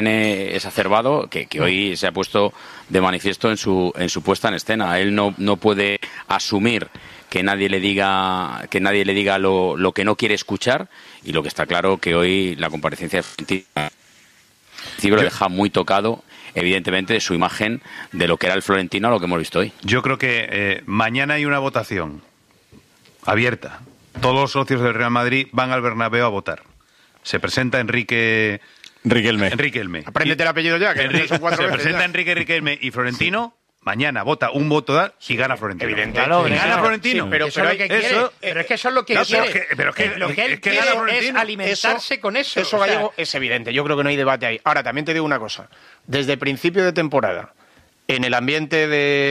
tiene exacerbado, que hoy se ha puesto de manifiesto en su puesta en escena. Él no puede asumir que nadie le diga lo que no quiere escuchar, y lo que está claro que hoy la comparecencia de Florentino lo deja muy tocado, evidentemente, de su imagen de lo que era el Florentino a lo que hemos visto hoy. Yo creo que mañana hay una votación abierta. Todos los socios del Real Madrid van al Bernabéu a votar. Se presenta Enrique Riquelme. Apréndete el apellido ya, que son 4 se veces presenta ya. Enrique Riquelme y Florentino. Mañana vota un voto y gana Florentino. Evidente. Gana Florentino. Sí, pero es lo que quiere. Pero es que eso es lo que quiere. Lo que él quiere es alimentarse con eso. Eso, Gallego, es evidente. Yo creo que no hay debate ahí. Ahora, también te digo una cosa. Desde principio de temporada, en el ambiente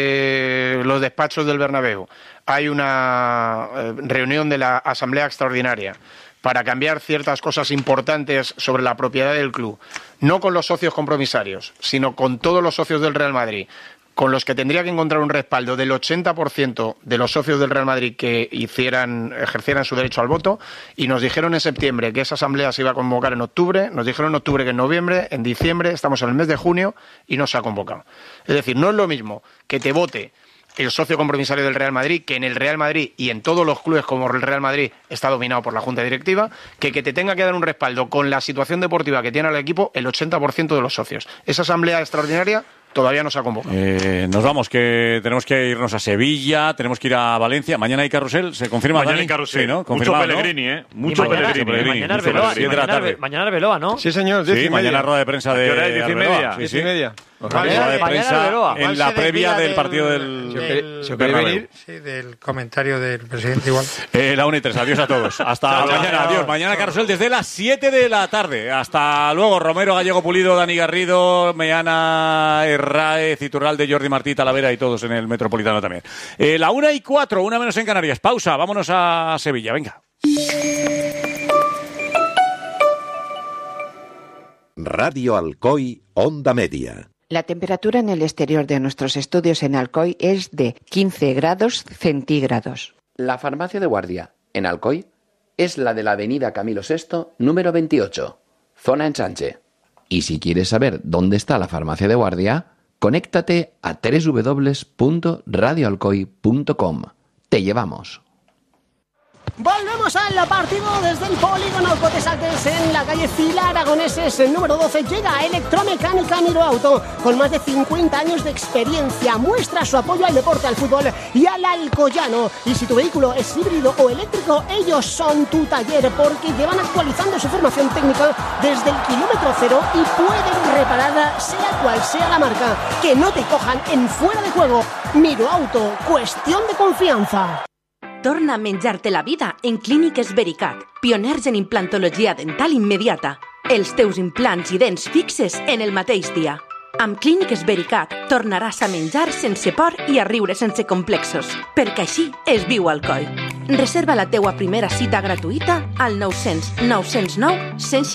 de los despachos del Bernabéu, hay una reunión de la Asamblea Extraordinaria para cambiar ciertas cosas importantes sobre la propiedad del club, no con los socios compromisarios, sino con todos los socios del Real Madrid, con los que tendría que encontrar un respaldo del 80% de los socios del Real Madrid que ejercieran su derecho al voto, y nos dijeron en septiembre que esa asamblea se iba a convocar en octubre, nos dijeron en octubre que en noviembre, en diciembre, estamos en el mes de junio y no se ha convocado. Es decir, no es lo mismo que te vote el socio compromisario del Real Madrid, que en el Real Madrid y en todos los clubes como el Real Madrid está dominado por la Junta Directiva, que te tenga que dar un respaldo con la situación deportiva que tiene el equipo el 80% de los socios. Esa asamblea extraordinaria todavía no se ha convocado. Nos vamos, que tenemos que irnos a Sevilla, tenemos que ir a Valencia. Mañana hay carrusel, ¿se confirma? Mañana Dani? hay carrusel. Sí, ¿no? Mucho Pellegrini, ¿eh? Mucho Pellegrini. Mañana Arbeloa, ¿no? Sí, señor. Sí, mañana rueda de prensa de... ¿A qué hora es? 10:30. Sí, sí. 10:30. Rueda de prensa en la previa del partido ¿Se puede venir? Sí, del comentario del presidente igual. La 1:03. Adiós a todos. Hasta mañana. Adiós. Mañana carrusel desde las 7 de la tarde. Hasta luego. Romero, Gallego Pulido, Dani Garrido, Meana, Herráez, Iturralde, Jordi Martí, Talavera y todos en el Metropolitano también. La 1:04, 1 menos en Canarias. Pausa. Vámonos a Sevilla. Venga. Radio Alcoy, Onda Media. La temperatura en el exterior de nuestros estudios en Alcoy es de 15 grados centígrados. La farmacia de guardia, en Alcoy, es la de la avenida Camilo VI, número 28, zona Ensanche. Y si quieres saber dónde está la farmacia de guardia, conéctate a www.radioalcoy.com. Te llevamos. Volvemos al partido desde el polígono Cotesaltes en la calle Fila Aragoneses, el número 12. Llega Electromecánica Miro Auto, con más de 50 años de experiencia. Muestra su apoyo al deporte, al fútbol y al alcoyano. Y si tu vehículo es híbrido o eléctrico, ellos son tu taller, porque llevan actualizando su formación técnica desde el kilómetro cero y pueden repararla sea cual sea la marca. Que no te cojan en fuera de juego. Miro Auto, cuestión de confianza. Torna a menjar-te la vida en Clíniques Vericat, pioners en implantologia dental immediata. Els teus implants i dents fixes en el mateix dia. Amb Clíniques Vericat tornaràs a menjar sense por i a riure sense complexos, perquè així es viu Alcoi. Reserva la teua primera cita gratuïta al 900 909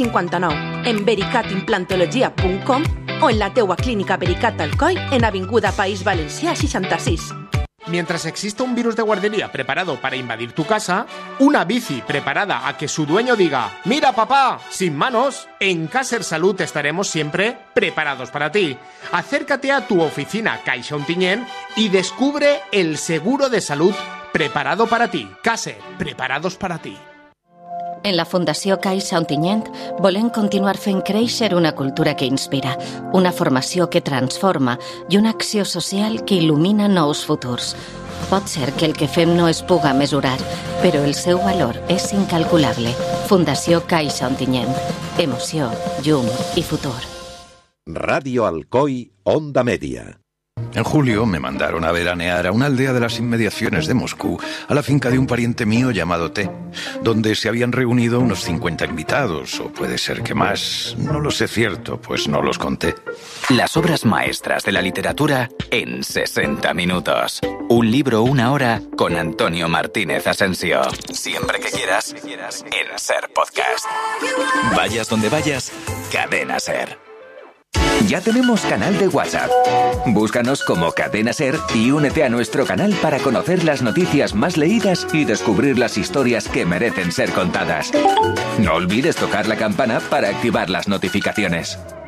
159 en vericatimplantologia.com o en la teua clínica Vericat Alcoi en Avinguda País Valencià 66. Mientras exista un virus de guardería preparado para invadir tu casa, una bici preparada a que su dueño diga «Mira papá, sin manos», en Caser Salud estaremos siempre preparados para ti. Acércate a tu oficina Caixa Ontinyent y descubre el seguro de salud preparado para ti. Caser, preparados para ti. En la Fundació Caixa Ontinyent volem continuar fent créixer una cultura que inspira, una formació que transforma i una acció social que il·lumina nous futurs. Pot ser que el que fem no es puga mesurar, però el seu valor és incalculable. Fundació Caixa Ontinyent. Emoció, llum i futur. Radio Alcoy, Onda Media. En julio me mandaron a veranear a una aldea de las inmediaciones de Moscú, a la finca de un pariente mío llamado T, donde se habían reunido unos 50 invitados, o puede ser que más, no lo sé cierto, pues no los conté. Las obras maestras de la literatura en 60 minutos. Un libro, una hora, con Antonio Martínez Asensio. Siempre que quieras, en Ser Podcast. Vayas donde vayas, Cadena Ser. Ya tenemos canal de WhatsApp. Búscanos como Cadena Ser y únete a nuestro canal para conocer las noticias más leídas y descubrir las historias que merecen ser contadas. No olvides tocar la campana para activar las notificaciones.